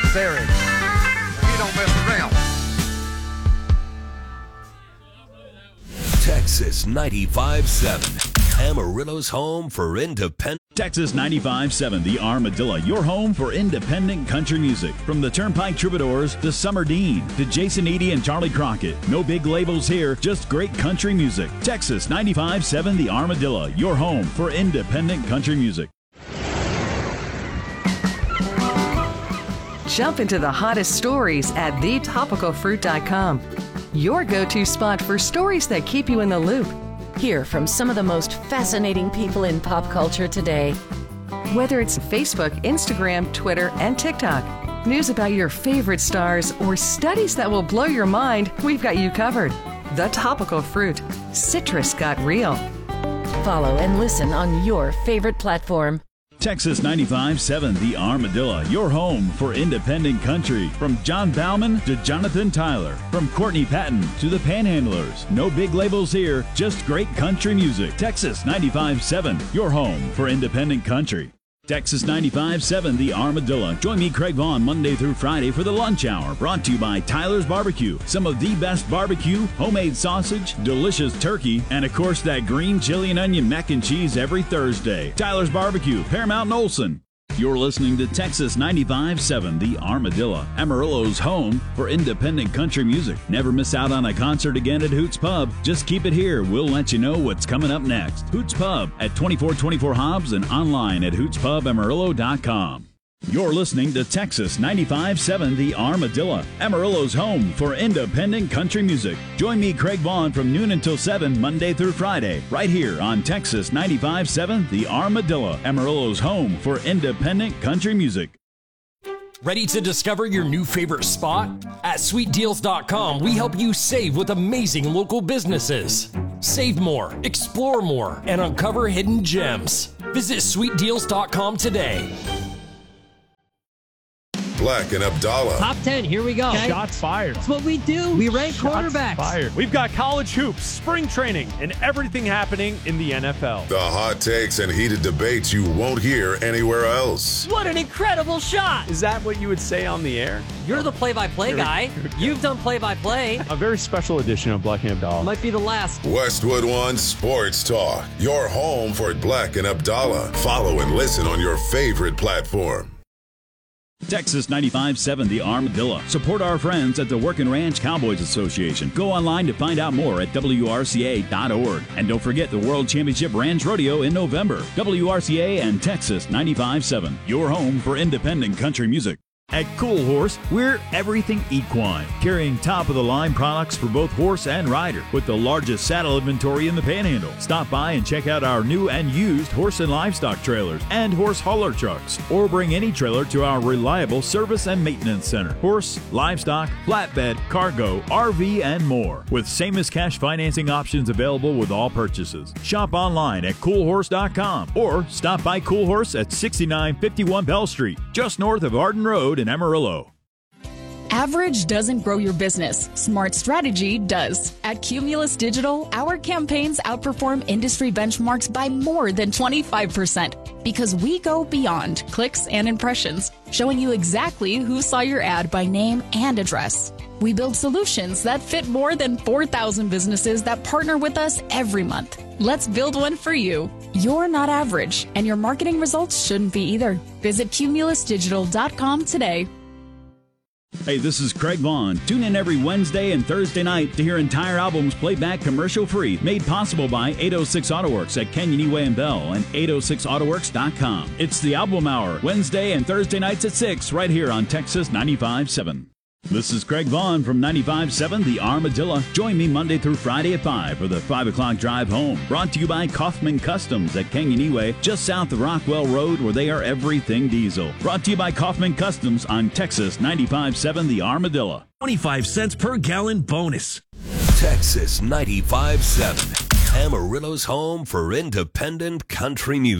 necessary. We don't mess around. Texas 95.7, Amarillo's home for independent. Texas 95.7, the Armadillo, your home for independent country music. From the Turnpike Troubadours to Summer Dean to Jason Eady and Charlie Crockett. No big labels here, just great country music. Texas 95.7, the Armadillo, your home for independent country music. Jump into the hottest stories at thetopicalfruit.com. Your go-to spot for stories that keep you in the loop. Hear from some of the most fascinating people in pop culture today. Whether it's Facebook, Instagram, Twitter, and TikTok, news about your favorite stars, or studies that will blow your mind, we've got you covered. The Topical Fruit. Citrus got real. Follow and listen on your favorite platform. Texas 95.7, the Armadillo, your home for independent country. From John Bauman to Jonathan Tyler. From Courtney Patton to the Panhandlers. No big labels here, just great country music. Texas 95.7, your home for independent country. Texas 95.7, the Armadillo. Join me, Craig Vaughn, Monday through Friday for the lunch hour. Brought to you by Tyler's Barbecue. Some of the best barbecue, homemade sausage, delicious turkey, and of course that green chili and onion mac and cheese every Thursday. Tyler's Barbecue, Paramount and Olson. You're listening to Texas 95.7, the Armadillo, Amarillo's home for independent country music. Never miss out on a concert again at Hoots Pub. Just keep it here. We'll let you know what's coming up next. Hoots Pub at 2424 Hobbs and online at hootspubamarillo.com. You're listening to Texas 95.7, the Armadillo, Amarillo's home for independent country music. Join me, Craig Vaughn, from noon until 7, Monday through Friday, right here on Texas 95.7, the Armadillo, Amarillo's home for independent country music. Ready to discover your new favorite spot? At SweetDeals.com, we help you save with amazing local businesses. Save more, explore more, and uncover hidden gems. Visit SweetDeals.com today. Black and Abdallah. Top 10, here we go. Okay. Shots fired. That's what we do. We rank quarterbacks. Fired. We've got college hoops, spring training, and everything happening in the NFL. The hot takes and heated debates you won't hear anywhere else. What an incredible shot. Is that what you would say on the air? You're the play-by-play guy. You've done play-by-play. A very special edition of Black and Abdallah. Might be the last. Westwood One Sports Talk. Your home for Black and Abdallah. Follow and listen on your favorite platform. Texas 95.7, the Armadillo. Support our friends at the Working Ranch Cowboys Association. Go online to find out more at WRCA.org. And don't forget the World Championship Ranch Rodeo in November. WRCA and Texas 95.7, your home for independent country music. At Cool Horse, we're everything equine, carrying top-of-the-line products for both horse and rider, with the largest saddle inventory in the Panhandle. Stop by and check out our new and used horse and livestock trailers and horse hauler trucks, or bring any trailer to our reliable service and maintenance center. Horse, livestock, flatbed, cargo, RV, and more, with same-as-cash financing options available with all purchases. Shop online at coolhorse.com or stop by Cool Horse at 6951 Bell Street, just north of Arden Road in Amarillo. Average doesn't grow your business. Smart strategy does. At Cumulus Digital, our campaigns outperform industry benchmarks by more than 25% because we go beyond clicks and impressions, showing you exactly who saw your ad by name and address. We build solutions that fit more than 4,000 businesses that partner with us every month. Let's build one for you. You're not average, and your marketing results shouldn't be either. Visit cumulusdigital.com today. Hey, this is Craig Vaughn. Tune in every Wednesday and Thursday night to hear entire albums played back commercial-free, made possible by 806 AutoWorks at Canyon Eway and Bell and 806autoworks.com. It's the Album Hour, Wednesday and Thursday nights at 6, right here on Texas 95.7. This is Craig Vaughn from 95.7, the Armadillo. Join me Monday through Friday at 5 for the 5 o'clock drive home. Brought to you by Kaufman Customs at Canyon Eway, just south of Rockwell Road, where they are everything diesel. Brought to you by Kaufman Customs on Texas 95.7, the Armadillo. 25 cents per gallon bonus. Texas 95.7, Amarillo's home for independent country music.